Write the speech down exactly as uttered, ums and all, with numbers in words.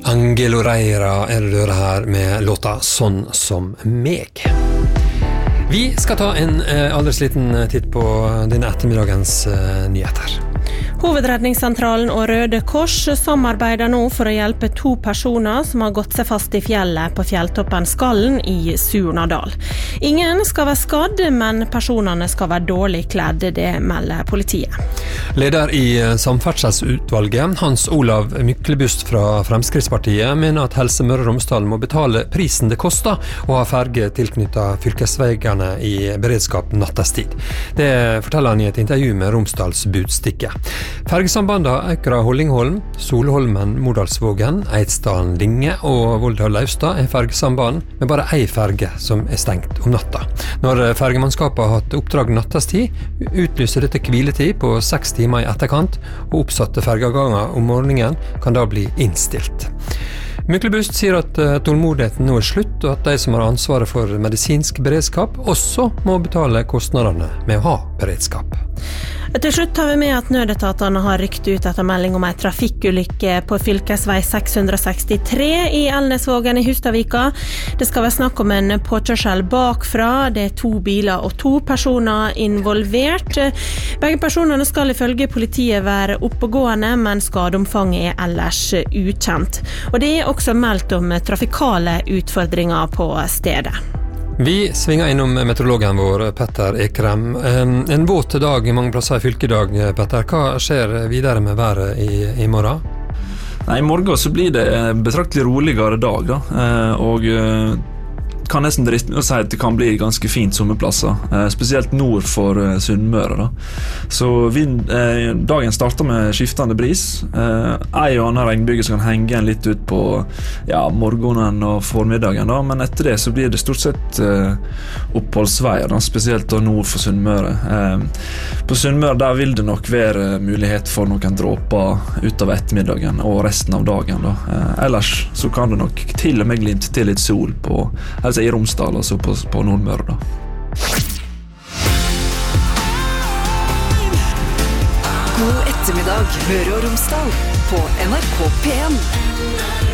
Angelo Reira er det her med låta Sånn som meg. Vi skal ta en eh, aldri liten titt på denne ettermiddagens eh, nyheter. Hovedredningssentralen og Røde Kors samarbeider nå for å hjelpe to personer som har gått seg fast i fjellet på fjelltoppen Skallen i Surnadal. Ingen skal være skadd, men personene skal være dårlig kledd, det melder politiet. Leder i samferdselsutvalget, Hans Olav Myklebust fra Fremskrittspartiet, mener at Helse Møre og Romsdal må betale prisen det koster å ha ferge tilknyttet fylkesveigene i beredskap nattestid. Det forteller han i et intervju med Romsdals Budstikke. Fergesambandene Aukra-Hollingholm, Solholmen, Modalsvågen, Eidsdalen, Linge og Volda-Laustad er fergesamband med bare ei ferge som er stengt om natta. Når fergemannskapet har hatt oppdrag nattestid, utlyser dette hviletid på seks timer i etterkant, og oppsatte fergeganger om morgenen kan da bli innstilt. Myklebust sier at tålmodigheten nå er slutt, og at de som har ansvaret for medisinsk beredskap også må betale kostnadene med å ha beredskap. Til slutt har vi med at nødetatene har rykt ut etter melding om en trafikkulykke på fylkesvei seks hundre sekstitre i Elnesvågen i Hustadvika. Det skal være snakk om en påkjørsel bakfra, det er to biler og to personer involvert. Begge personene skal ifølge politiet være oppegående, men skadeomfanget er ellers ukjent. Og det er også meldt om trafikale utfordringer på stedet. Vi svinger innom meteorologen vår, Petter Ekrem. En våt dag i mange plasser i fylkedag, Petter. Hva skjer videre med været i, i morgen? Nei, I morgen så blir det betraktelig roligere dag, da. Og kan nesten driste med å si at det kan bli ganske fint sommerplasser, eh, spesielt nord for eh, Sunnmøre. Da. Så vind, eh, dagen starter med skiftende bris. Eh, ei og annen regnbyge som kan henge en litt ut på ja, morgenen og formiddagen, da. Men etter det så blir det stort sett eh, oppholdsveier, da, spesielt da nord for Sunnmøre. Eh, på Sunnmøre der vil det nok være mulighet for noen dråper utover ettermiddagen og resten av dagen. Da. Eh, ellers så kan det nok til og med glimte til litt sol på altså i Romsdal, altså på, på Nordmøre da. God ettermiddag, Møre og Romsdal på N R K P en.